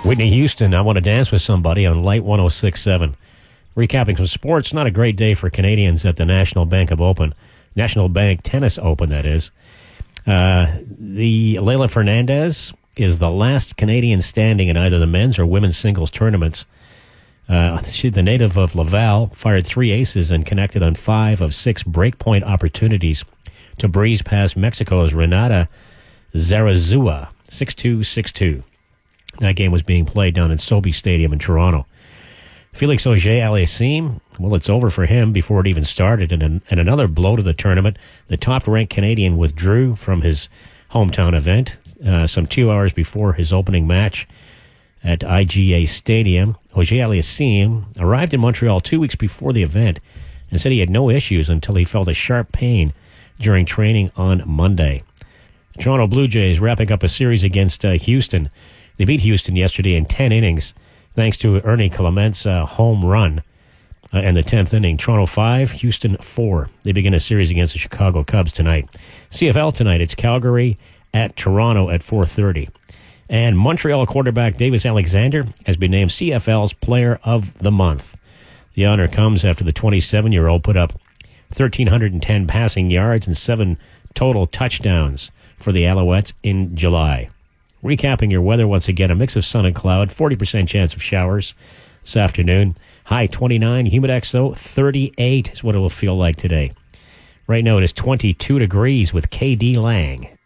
Whitney Houston, I Want to Dance with Somebody on Light 106.7. Recapping some sports, not a great day for Canadians at the National Bank Tennis Open, that is. The Leylah Fernandez is the last Canadian standing in either the men's or women's singles tournaments. The native of Laval fired 3 aces and connected on 5 of 6 breakpoint opportunities to breeze past Mexico's Renata Zarazua, 6-2, 6-2. That game was being played down in Sobeys Stadium in Toronto. Felix Auger-Aliassime, well, it's over for him before it even started. And another blow to the tournament. The top-ranked Canadian withdrew from his hometown event some 2 hours before his opening match at IGA Stadium. Auger-Aliassime arrived in Montreal 2 weeks before the event and said he had no issues until he felt a sharp pain during training on Monday. Toronto Blue Jays wrapping up a series against Houston. They beat Houston yesterday in 10 innings thanks to Ernie Clement's home run in the 10th inning. Toronto 5, Houston 4. They begin a series against the Chicago Cubs tonight. CFL tonight, it's Calgary at Toronto at 4:30. And Montreal quarterback Davis Alexander has been named CFL's Player of the Month. The honor comes after the 27-year-old put up 1,310 passing yards and 7 total touchdowns for the Alouettes in July. Recapping your weather once again, a mix of sun and cloud, 40% chance of showers this afternoon. High 29, humidex though 38 is what it will feel like today. Right now it is 22 degrees with KD Lang.